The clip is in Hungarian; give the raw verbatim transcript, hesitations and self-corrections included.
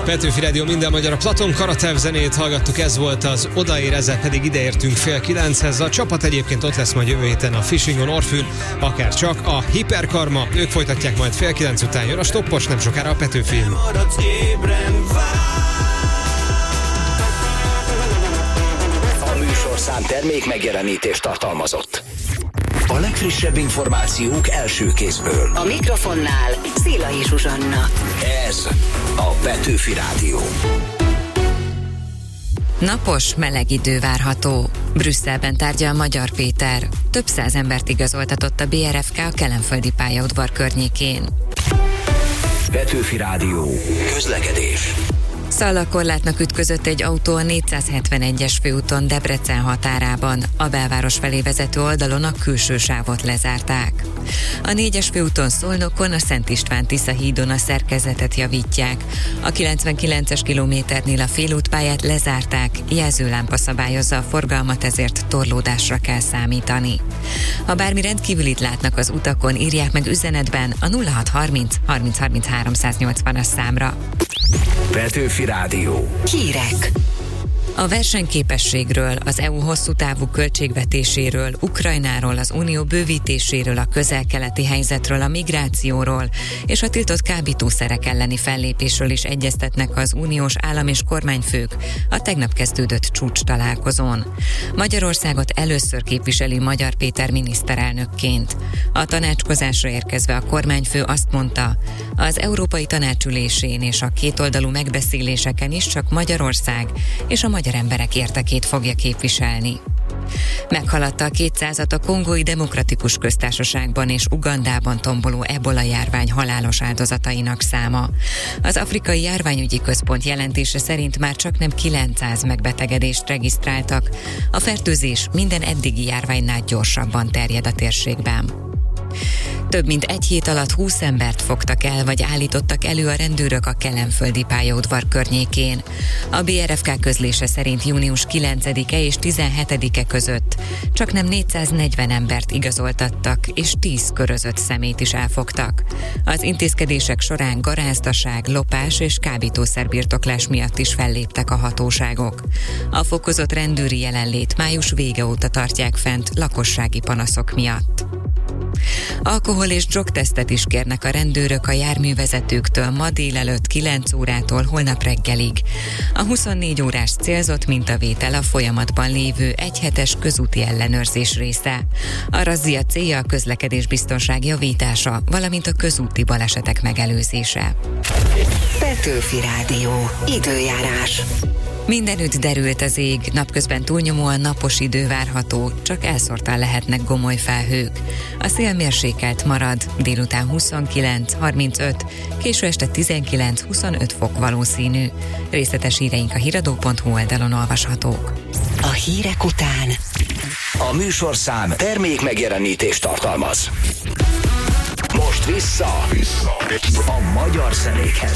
Petőfi Rádió, minden magyar, a Platon Karatev zenét hallgattuk, ez volt az Odaér, ezzel pedig ideértünk fél kilenchez. A csapat egyébként ott lesz majd jövő héten a Fishing on Orfűn, akár csak a Hiperkarma, ők folytatják majd fél kilenc után, jön a Stoppos, nem sokára a Petőfi. A műsorszám termék megjelenítést tartalmazott. A legfrissebb információk első kézből. A mikrofonnál Szélai Zsuzsanna. Ez a Petőfi Rádió. Napos, meleg idő várható. Brüsszelben tárgyal Magyar Péter. Több száz embert igazoltatott a bé er ef ká a kelenföldi pályaudvar környékén. Petőfi Rádió. Közlekedés. Szalagkorlátnak ütközött egy autó a négyszázhetvenegyes főúton Debrecen határában. A belváros felé vezető oldalon a külső sávot lezárták. A négyes főúton Szolnokon, a Szent István Tisza hídon a szerkezetet javítják. A kilencvenkilences kilométernél a félútpályát lezárták, jelzőlámpa szabályozza a forgalmat, ezért torlódásra kell számítani. Ha bármi rendkívülit látnak az utakon, írják meg üzenetben a nulla hatszázharminc harminc harminc háromszáznyolcvanas számra. Petőfi Rádió. Hírek. A versenyképességről, az é u hosszú távú költségvetéséről, Ukrajnáról, az unió bővítéséről, a közel-keleti helyzetről, a migrációról és a tiltott kábítószerek elleni fellépésről is egyeztetnek az uniós állam- és kormányfők a tegnap kezdődött csúcs találkozón. Magyarországot először képviseli Magyar Péter miniszterelnökként. A tanácskozásra érkezve a kormányfő azt mondta, az Európai Tanács ülésén és a kétoldalú megbeszéléseken is csak Magyarország és a magyar emberek értekét fogja képviselni. Meghaladta a kétszázat a Kongói Demokratikus Köztársaságban és Ugandában tomboló ebola járvány halálos áldozatainak száma. Az Afrikai Járványügyi Központ jelentése szerint már csaknem kilencszáz megbetegedést regisztráltak. A fertőzés minden eddigi járványnál gyorsabban terjed a térségben. Több mint egy hét alatt húsz embert fogtak el, vagy állítottak elő a rendőrök a kelenföldi pályaudvar környékén. A bé er ef ká közlése szerint június kilencedike és tizenhetedike között csaknem négyszáznegyven embert igazoltattak, és tíz körözött szemét is elfogtak. Az intézkedések során garázdaság, lopás és kábítószerbirtoklás miatt is felléptek a hatóságok. A fokozott rendőri jelenlét május vége óta tartják fent lakossági panaszok miatt. Alkohol- és drogtesztet is kérnek a rendőrök a járművezetőktől ma délelőtt kilenc órától holnap reggelig. A huszonnégy órás célzott mintavétel a folyamatban lévő egyhetes közúti ellenőrzés része. A razzia célja a közlekedésbiztonság javítása, valamint a közúti balesetek megelőzése. Petőfi Rádió. Időjárás. Mindenütt derült az ég, napközben túlnyomóan napos idő várható, csak elszórtan lehetnek gomoly felhők. A szél mérsékelt marad, délután huszonkilenc harmincöt, késő este tizenkilenc huszonöt fok valószínű. Részletes híreink a híradó pont hu oldalon olvashatók. A hírek után A műsorszám termék megjelenítést tartalmaz. Most vissza, vissza. a magyar zenékhez.